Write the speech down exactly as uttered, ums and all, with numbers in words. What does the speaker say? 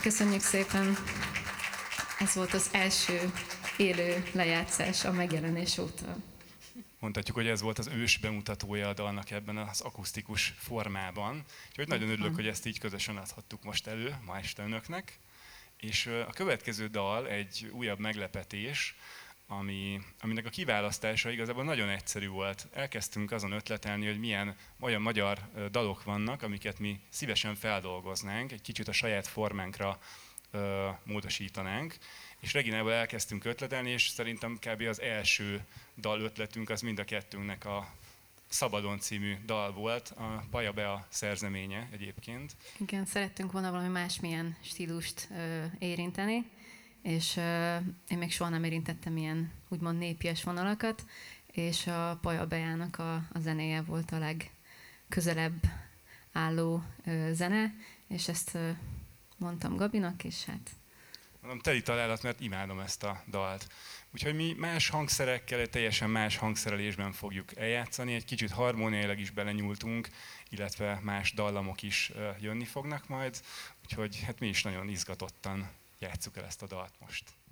Köszönjük szépen! Ez volt az első élő lejátszás a megjelenés óta. Mondhatjuk, hogy ez volt az ős bemutatója a dalnak ebben az akusztikus formában. Úgyhogy nagyon örülök, hogy ezt így közösen adhattuk most elő ma este önöknek. És a következő dal egy újabb meglepetés, ami, aminek a kiválasztása igazából nagyon egyszerű volt. Elkezdtünk azon ötletelni, hogy milyen olyan magyar dalok vannak, amiket mi szívesen feldolgoznánk, egy kicsit a saját formánkra ö, módosítanánk. És Reginával elkezdtünk ötletelni, és szerintem kb. Az első dal ötletünk az mind a kettőnknek a Szabadon című dal volt, a Baja Bea szerzeménye egyébként. Igen, szerettünk volna valami másmilyen stílust ö, érinteni, és ö, én még soha nem érintettem ilyen úgymond népies vonalakat, és a Baja Beának a, a zenéje volt a legközelebb álló ö, zene, és ezt ö, mondtam Gabinak, és hát... Mondom, teli találat, mert imádom ezt a dalt. Úgyhogy mi más hangszerekkel, teljesen más hangszerelésben fogjuk eljátszani, egy kicsit harmóniailag is belenyúltunk, illetve más dallamok is jönni fognak majd, úgyhogy hát mi is nagyon izgatottan játsszuk el ezt a dalt most.